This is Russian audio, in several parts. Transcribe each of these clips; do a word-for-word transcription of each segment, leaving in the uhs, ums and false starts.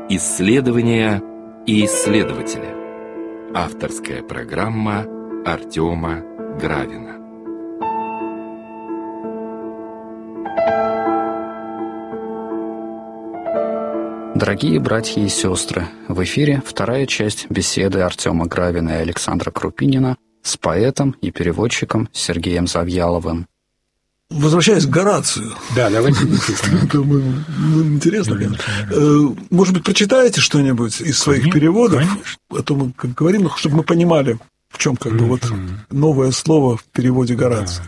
Исследования и исследователи. Авторская программа Артема Гравина. Дорогие братья и сестры, в эфире вторая часть беседы Артема Гравина и Александра Крупинина с поэтом и переводчиком Сергеем Завьяловым. Возвращаясь к Горацию. Да, давайте. Интересно. Может быть, прочитаете что-нибудь из своих переводов? А то мы как говорим, чтобы мы понимали, в чем как бы вот новое слово в переводе Горация.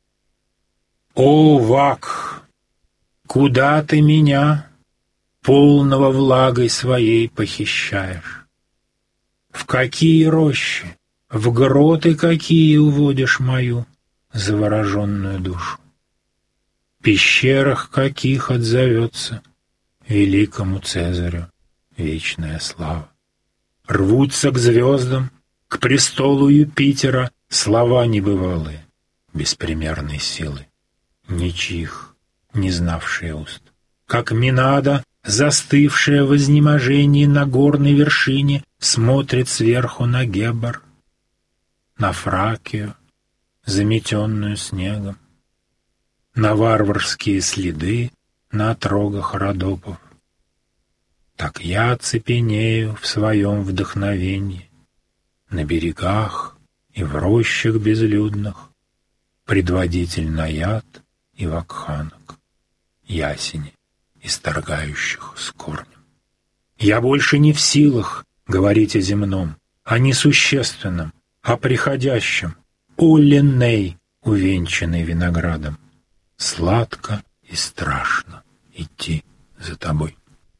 О, Вак, куда ты меня, полного влагой своей, похищаешь? В какие рощи, в гроты какие уводишь мою завороженную душу? В пещерах каких отзовется великому Цезарю вечная слава? Рвутся к звездам, к престолу Юпитера слова небывалые, беспримерной силы, ничьих, не знавшие уст. Как Минада, застывшая в изнеможении на горной вершине, смотрит сверху на Гебор, на Фракию, заметенную снегом, на варварские следы на отрогах Родопов. Так я цепенею в своем вдохновении на берегах и в рощах безлюдных, предводитель наяд и вакханок, ясени, исторгающих с корнем. Я больше не в силах говорить о земном, о несущественном, о приходящем, о Леней, увенчанный виноградом. Сладко и страшно идти за тобой.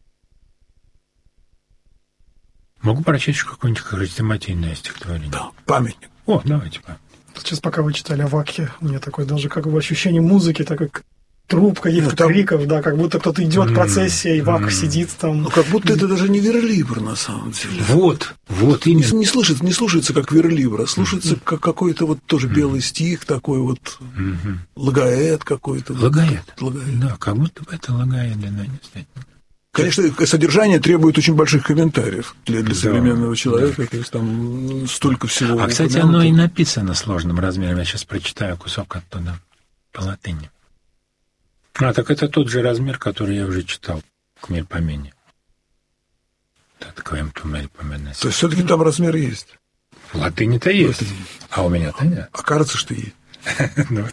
Могу прочесть еще какое-нибудь хрестоматийное стихотворение? Да, памятник. О, давайте памятник. Сейчас, пока вы читали о Вакхе, у меня такое даже как бы ощущение музыки, так как труб каких-то ну, там... криков, да, как будто кто-то идет в процессии, и Вакх mm. сидит там. Ну, как будто это даже не верлибр, на самом деле. Вот, вот именно. Не, не, слышится, не слушается как верлибр, а слушается mm-hmm. как какой-то вот тоже белый стих, такой вот mm-hmm. лагаэт какой-то. Лагаэт? Вот, лагаэт. Да, как будто бы это лагаэт для нас. Конечно, содержание требует очень больших комментариев для, для да, современного человека, да. То есть там столько всего. А, кстати, оно и написано сложным размером. Я сейчас прочитаю кусок оттуда по латыни. А, так это тот же размер, который я уже читал к Мельпомене. То есть все-таки там размер есть. В латыни-то есть. Латыни. А у меня-то нет. А кажется, что есть. Ну,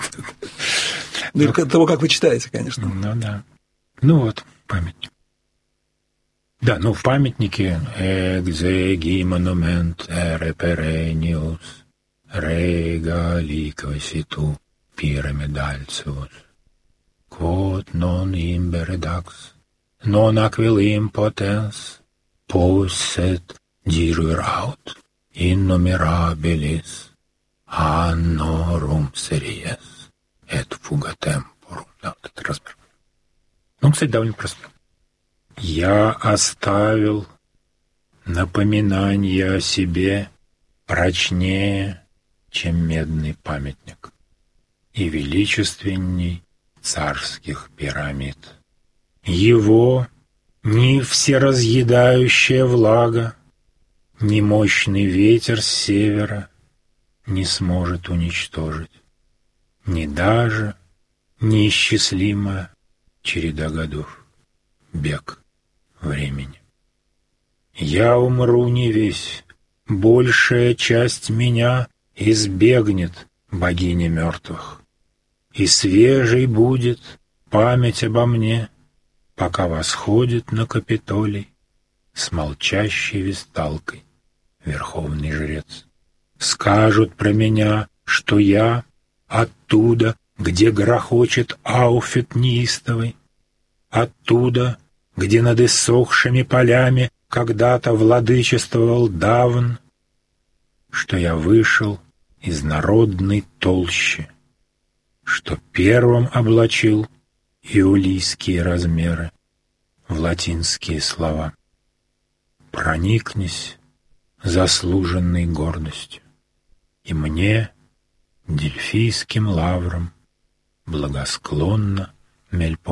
или того, как вы читаете, конечно. Ну да. Ну вот, памятник. Да, ну в памятнике «Экзеги монумент эре перениус реgali quaesitu pyramidalcius quod non imber redax non aquilim potens posset diruiraut innumerabilis annorum series et fuga temporum». Да, вот этот размер. Ну, кстати, довольно простой. «Я оставил напоминание о себе прочнее, чем медный памятник, и величественней царских пирамид. Его ни всеразъедающая влага, ни мощный ветер с севера не сможет уничтожить, ни даже неисчислимая череда годов, бег времени. Я умру не весь, большая часть меня избегнет богини мертвых, и свежей будет память обо мне, пока восходит на Капитолий с молчащей весталкой верховный жрец. Скажут про меня, что я оттуда, где грохочет Ауфет неистовый, оттуда, где над иссохшими полями когда-то владычествовал Давн, что я вышел из народной толщи, что первым облачил иулийские размеры в латинские слова. Проникнись заслуженной гордостью, и мне, дельфийским лавром, благосклонно Мельпомена.